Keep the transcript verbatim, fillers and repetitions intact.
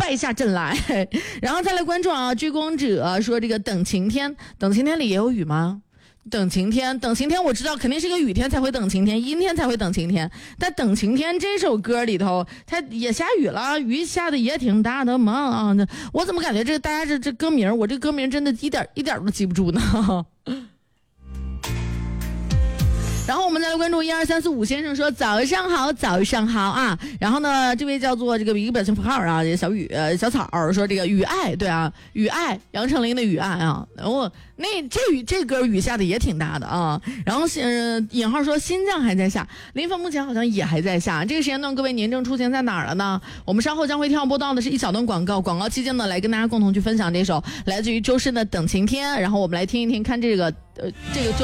败下阵来。然后再来关注啊，追光者说这个等晴天，等晴天里也有雨吗？等晴天，等晴天，我知道肯定是个雨天才会等晴天，阴天才会等晴天。但等晴天这首歌里头，它也下雨了，雨下的也挺大的嘛。我怎么感觉这个大家这这歌名，我这歌名真的一点一点都记不住呢？然后我们再来关注一二三四五先生说早上好，早上好啊。然后呢，这位叫做这个一个表情符号啊，这个小雨小草说这个雨爱，对啊，雨爱，杨丞琳的雨爱啊。然后那这雨这歌雨下的也挺大的啊。然后呃引号说新疆还在下，临汾目前好像也还在下。这个时间段各位您正出行在哪儿了呢？我们稍后将会跳播到的是一小段广告，广告期间呢来跟大家共同去分享这首来自于周深的《等晴天》，然后我们来听一听看这个呃这个周